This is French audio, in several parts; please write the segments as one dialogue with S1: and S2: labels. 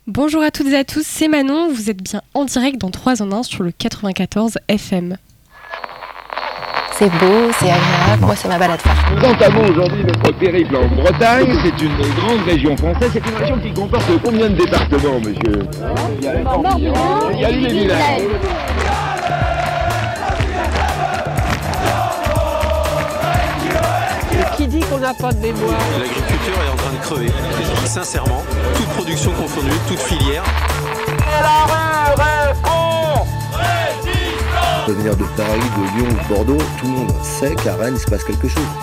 S1: Bonjour à toutes et à tous, c'est Manon, vous êtes bien en direct dans 3 en 1 sur le 94 FM.
S2: C'est beau, c'est agréable, moi c'est ma balade phare.
S3: Nous entamons aujourd'hui notre périple en Bretagne, c'est une grande région française, c'est une région qui comporte combien de départements, monsieur? Il y a les villages.
S4: Qui dit qu'on n'a pas de mémoire?
S5: L'agriculture est en train de crever, sincèrement, toute production confondue, toute filière.
S6: On peut venir de Paris, de Lyon ou de Bordeaux, tout le monde sait qu'à Rennes il se passe quelque chose.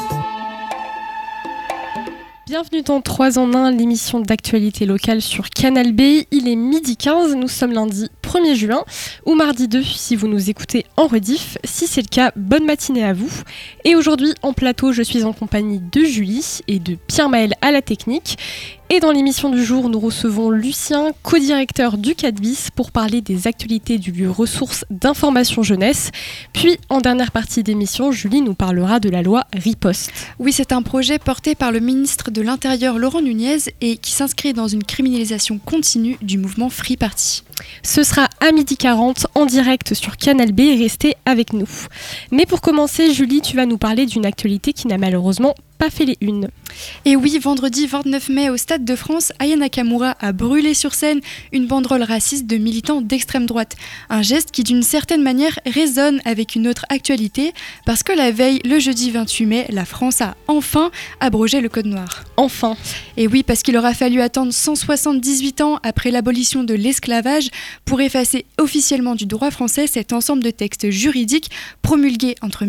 S1: Bienvenue dans 3 en 1, l'émission d'actualité locale sur Canal B. Il est midi 15, nous sommes lundi 1er juin ou mardi 2 si vous nous écoutez en rediff. Si c'est le cas, bonne matinée à vous. Et aujourd'hui en plateau, je suis en compagnie de Julie et de Pierre-Maël à la technique. Et dans l'émission du jour, nous recevons Lucien, co-directeur du CADBIS, pour parler des actualités du lieu ressource d'information jeunesse. Puis, en dernière partie d'émission, Julie nous parlera de la loi Riposte.
S7: Oui, c'est un projet porté par le ministre de l'Intérieur Laurent Nunez et qui s'inscrit dans une criminalisation continue du mouvement Free Party.
S1: Ce sera à 12h40 en direct sur Canal B, restez avec nous. Mais pour commencer, Julie, tu vas nous parler d'une actualité qui n'a malheureusement pas fait les unes.
S7: Et oui, vendredi 29 mai au Stade de France, Aya Nakamura a brûlé sur scène une banderole raciste de militants d'extrême droite. Un geste qui d'une certaine manière résonne avec une autre actualité, parce que la veille, le jeudi 28 mai, la France a enfin abrogé le code noir.
S1: Enfin.
S7: Et oui, parce qu'il aura fallu attendre 178 ans après l'abolition de l'esclavage pour effacer officiellement du droit français cet ensemble de textes juridiques promulgués entre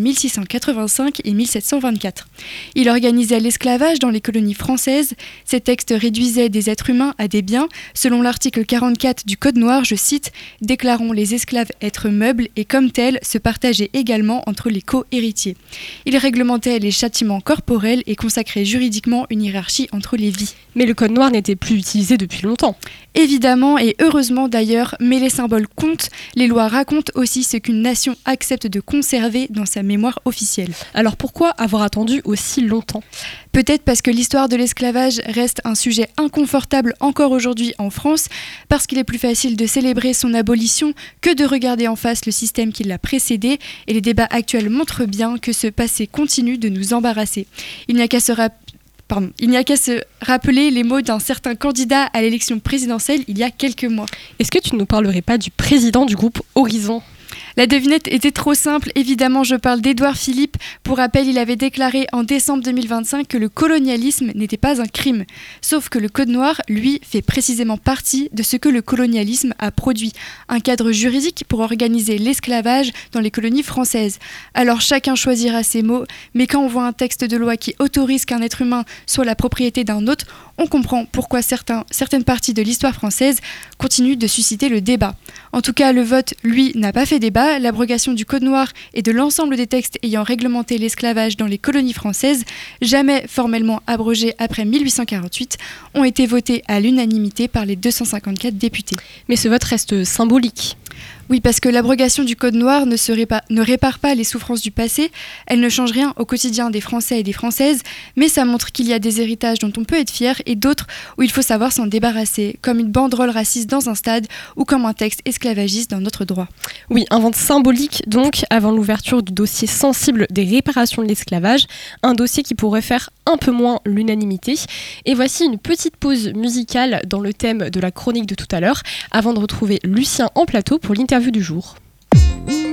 S7: 1685 et 1724. Il organisait l'esclavage dans les colonies françaises. Ces textes réduisaient des êtres humains à des biens. Selon l'article 44 du Code noir, je cite, « Déclarons les esclaves êtres meubles et comme tels se partageaient également entre les co-héritiers ». Il réglementait les châtiments corporels et consacrait juridiquement une hiérarchie entre les vies.
S1: Mais le Code noir n'était plus utilisé depuis longtemps.
S7: Évidemment et heureusement d'ailleurs, mais les symboles comptent. Les lois racontent aussi ce qu'une nation accepte de conserver dans sa mémoire officielle.
S1: Alors pourquoi avoir attendu aussi longtemps ?
S7: Peut-être parce que l'histoire de l'esclavage reste un sujet inconfortable encore aujourd'hui en France, parce qu'il est plus facile de célébrer son abolition que de regarder en face le système qui l'a précédé, et les débats actuels montrent bien que ce passé continue de nous embarrasser. Il n'y a qu'à se rappeler les mots d'un certain candidat à l'élection présidentielle il y a quelques mois.
S1: Est-ce que tu ne nous parlerais pas du président du groupe Horizon ?
S7: La devinette était trop simple, évidemment je parle d'Édouard Philippe. Pour rappel, il avait déclaré en décembre 2025 que le colonialisme n'était pas un crime. Sauf que le Code noir, lui, fait précisément partie de ce que le colonialisme a produit. Un cadre juridique pour organiser l'esclavage dans les colonies françaises. Alors chacun choisira ses mots, mais quand on voit un texte de loi qui autorise qu'un être humain soit la propriété d'un autre, on comprend pourquoi certaines parties de l'histoire française continuent de susciter le débat. En tout cas, le vote, lui, n'a pas fait débat. L'abrogation du Code noir et de l'ensemble des textes ayant réglementé l'esclavage dans les colonies françaises, jamais formellement abrogés après 1848, ont été votés à l'unanimité par les 254 députés.
S1: Mais ce vote reste symbolique.
S7: Oui, parce que l'abrogation du Code noir ne répare pas les souffrances du passé, elle ne change rien au quotidien des Français et des Françaises, mais ça montre qu'il y a des héritages dont on peut être fier et d'autres où il faut savoir s'en débarrasser, comme une banderole raciste dans un stade ou comme un texte esclavagiste dans notre droit.
S1: Oui, un vote symbolique donc avant l'ouverture du dossier sensible des réparations de l'esclavage, un dossier qui pourrait faire un peu moins l'unanimité. Et voici une petite pause musicale dans le thème de la chronique de tout à l'heure, avant de retrouver Lucien en plateau pour l'interview du jour.